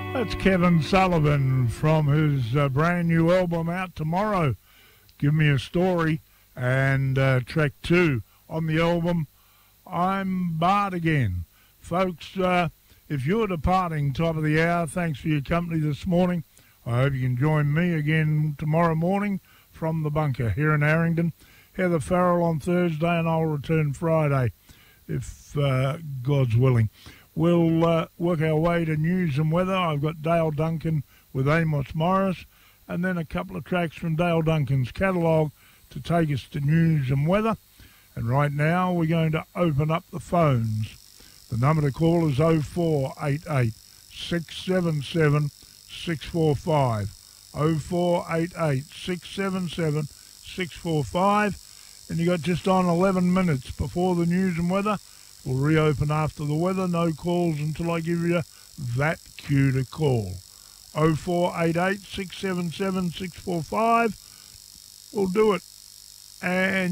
That's Kevin Sullivan from his brand new album out tomorrow, Give Me a Story, and track 2 on the album, I'm Barred Again. Folks, if you're departing top of the hour, thanks for your company this morning. I hope you can join me again tomorrow morning from the bunker here in Harrington. Heather Farrell on Thursday, and I'll return Friday, if God's willing. We'll work our way to news and weather. I've got Dale Duncan with Amos Morris, and then a couple of tracks from Dale Duncan's catalogue to take us to news and weather. And right now we're going to open up the phones. The number to call is 0488 677 645. 0488 677 645. And you got just on 11 minutes before the news and weather. We'll reopen after the weather. No calls until I give you that cue to call. 0488 677 645. We'll do it. And